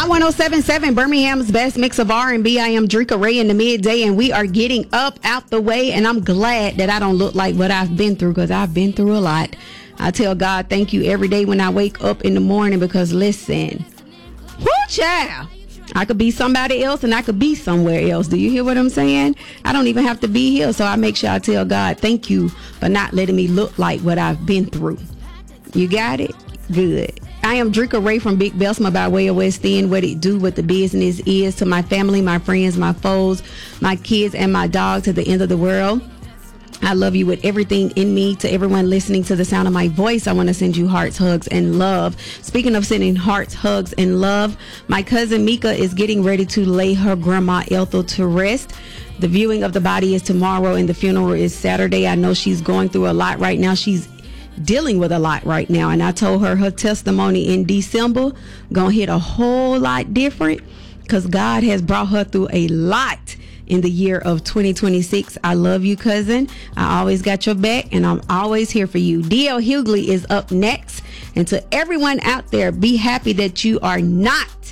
Hot 107.7, Birmingham's best mix of R&B. I am Drika Ray in the midday, and we are getting up out the way. And I'm glad that I don't look like what I've been through, because I've been through a lot. I tell God thank you every day when I wake up in the morning, because listen, whoo, child, I could be somebody else and I could be somewhere else. Do you hear what I'm saying? I don't even have to be here, so I make sure I tell God thank you for not letting me look like what I've been through. You got it? Good. I am Drika Ray from Big Belsma by way of West End. What it do, what the business is. To my family, my friends, my foes, my kids, and my dog to the end of the world, I love you with everything in me. To everyone listening to the sound of my voice, I want to send you hearts, hugs, and love. Speaking of sending hearts, hugs, and love, my cousin Mika is getting ready to lay her grandma Ethel to rest. The viewing of the body is tomorrow and the funeral is Saturday. I know she's going through a lot right now. She's dealing with a lot right now, and I told her testimony in December gonna hit a whole lot different, because God has brought her through a lot in the year of 2026. I love you, cousin. I always got your back, and I'm always here for you. D.L. Hughley is up next, and to everyone out there, be happy that you are not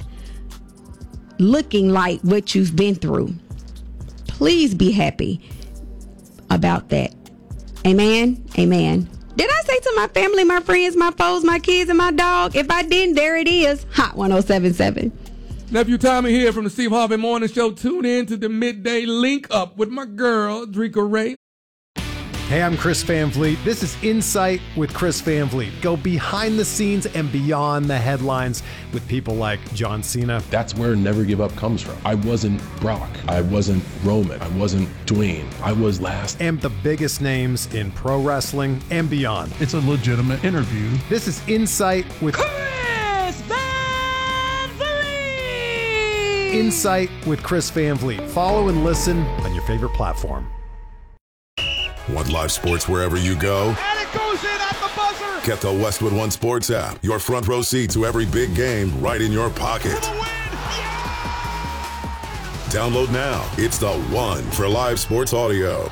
looking like what you've been through. Please be happy about that. Amen. Amen. Did I say to my family, my friends, my foes, my kids, and my dog? If I didn't, there it is. Hot 107.7. Nephew Tommy here from the Steve Harvey Morning Show. Tune in to the midday link up with my girl, Drika Ray. Hey, I'm Chris Van Vliet. This is Insight with Chris Van Vliet. Go behind the scenes and beyond the headlines with people like John Cena. That's where Never Give Up comes from. I wasn't Brock. I wasn't Roman. I wasn't Dwayne. I was last. And the biggest names in pro wrestling and beyond. It's a legitimate interview. This is Insight with Chris Van Vliet. Insight with Chris Van Vliet. Follow and listen on your favorite platform. Want live sports wherever you go? And it goes in at the buzzer. Get the Westwood One Sports app. Your front row seat to every big game right in your pocket. Download now. It's the one for live sports audio.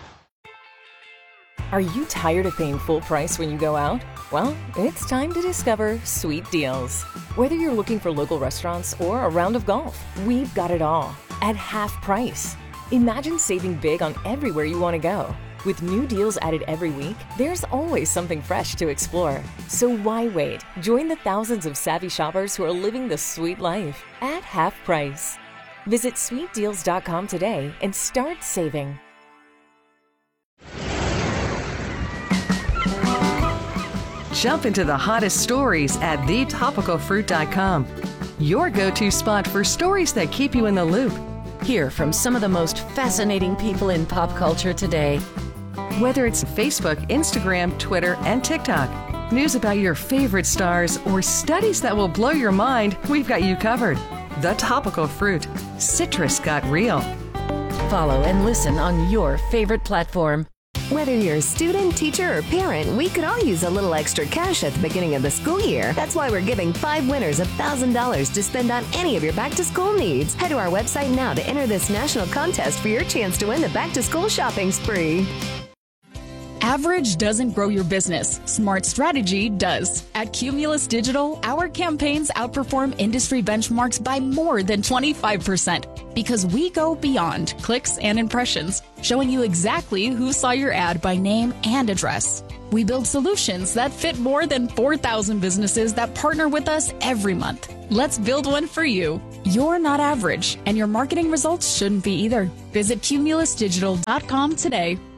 Are you tired of paying full price when you go out? Well, it's time to discover Sweet Deals. Whether you're looking for local restaurants or a round of golf, we've got it all at half price. Imagine saving big on everywhere you want to go. With new deals added every week, there's always something fresh to explore. So why wait? Join the thousands of savvy shoppers who are living the sweet life at half price. Visit sweetdeals.com today and start saving. Jump into the hottest stories at thetopicalfruit.com. Your go-to spot for stories that keep you in the loop. Hear from some of the most fascinating people in pop culture today. Whether it's Facebook, Instagram, Twitter, and TikTok, news about your favorite stars, or studies that will blow your mind, we've got you covered. The Topical Fruit. Citrus got real. Follow and listen on your favorite platform. Whether you're a student, teacher, or parent, we could all use a little extra cash at the beginning of the school year. That's why we're giving 5 winners $1,000 to spend on any of your back-to-school needs. Head to our website now to enter this national contest for your chance to win the back-to-school shopping spree. Average doesn't grow your business. Smart strategy does. At Cumulus Digital, our campaigns outperform industry benchmarks by more than 25% because we go beyond clicks and impressions, showing you exactly who saw your ad by name and address. We build solutions that fit more than 4,000 businesses that partner with us every month. Let's build one for you. You're not average, and your marketing results shouldn't be either. Visit cumulusdigital.com today.